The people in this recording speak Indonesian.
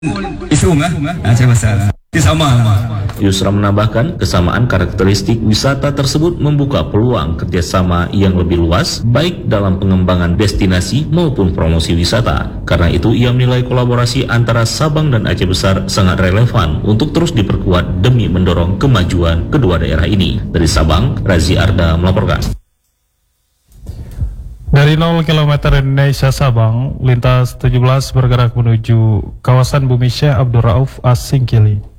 Isu saya bahasa sama. Yusra menambahkan, kesamaan karakteristik wisata tersebut membuka peluang kerjasama yang lebih luas, baik dalam pengembangan destinasi maupun promosi wisata. Karena itu, ia menilai kolaborasi antara Sabang dan Aceh Besar sangat relevan untuk terus diperkuat demi mendorong kemajuan kedua daerah ini. Dari Sabang, Razi Arda melaporkan. Dari 0 km Indonesia Sabang, lintas 17 bergerak menuju kawasan Bumi Syekh Abdul Rauf As Singkili.